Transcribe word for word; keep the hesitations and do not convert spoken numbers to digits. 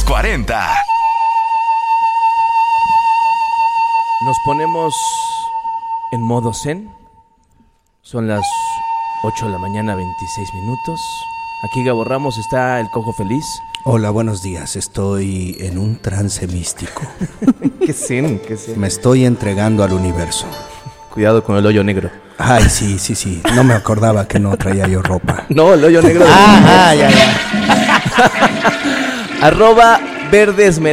cuarenta. Nos ponemos en modo zen. Son las ocho de la mañana, veintiséis minutos. Aquí Gabo Ramos, está el Cojo Feliz. Hola, buenos días. Estoy en un trance místico. ¿Qué zen? ¿Qué zen? Me estoy entregando al universo. Cuidado con el hoyo negro. Ay, sí, sí, sí. No me acordaba que no traía yo ropa. No, el hoyo negro. Ah, ah, ya, ya. Arroba Verde Esmeralda.